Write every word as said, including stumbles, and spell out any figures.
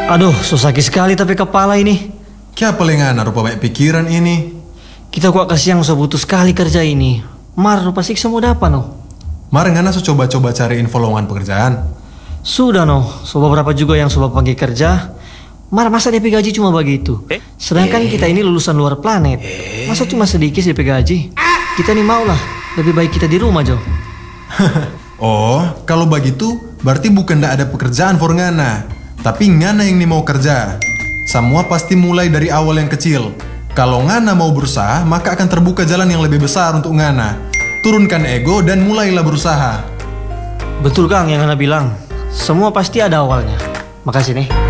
Aduh, so sakit sekali tapi kepala ini. Kya pelengana rupa banyak pikiran ini. Kita kuat kasihan so butuh sekali kerja ini. Mar rupa siksa mau dapat no. Mar ngana so coba-coba cari info lowongan pekerjaan. Sudah no, so beberapa juga yang sobat panggil kerja. Mar masa D P gaji cuma begitu. Sedangkan kita ini lulusan luar planet. Masa cuma sedikit D P gaji. Kita nih mau lah, lebih baik kita di rumah Jo. Oh, kalau begitu berarti bukan ndak ada pekerjaan for ngana, tapi ngana yang nih mau kerja. Semua pasti mulai dari awal yang kecil. Kalau ngana mau berusaha, maka akan terbuka jalan yang lebih besar untuk ngana. Turunkan ego dan mulailah berusaha. Betul Kang yang Anda bilang. Semua pasti ada awalnya. Makasih nih.